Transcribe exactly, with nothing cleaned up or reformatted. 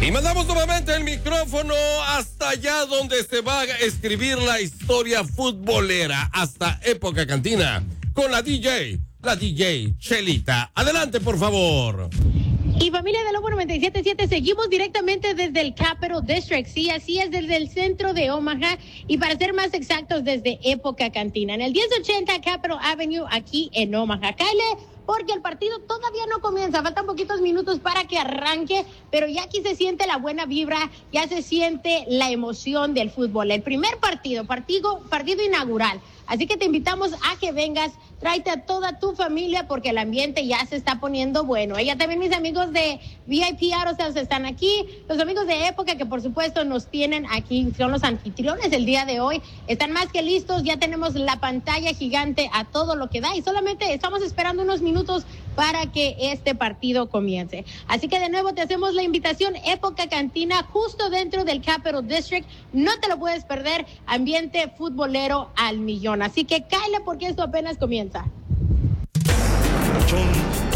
Y mandamos nuevamente el micrófono hasta allá donde se va a escribir la historia futbolera, hasta Época Cantina, con la D J, la D J Chelita. Adelante, por favor. Y familia de Lobo noventa y siete punto siete, seguimos directamente desde el Capital District, sí, así es, desde el centro de Omaha, y para ser más exactos, desde Época Cantina, en el diez ochenta Capital Avenue, aquí en Omaha. Kyle, porque el partido todavía no comienza, faltan poquitos minutos para que arranque, pero ya aquí se siente la buena vibra, ya se siente la emoción del fútbol. El primer partido, partido, partido inaugural. Así que te invitamos a que vengas, tráete a toda tu familia porque el ambiente ya se está poniendo bueno. Ella también, mis amigos de V I P Autosales están aquí, los amigos de Época que por supuesto nos tienen aquí, son los anfitriones el día de hoy, están más que listos, ya tenemos la pantalla gigante a todo lo que da y solamente estamos esperando unos minutos para que este partido comience. Así que de nuevo te hacemos la invitación, Época Cantina, justo dentro del Capital District, no te lo puedes perder, ambiente futbolero al millón. Así que cáele porque esto apenas comienza. Son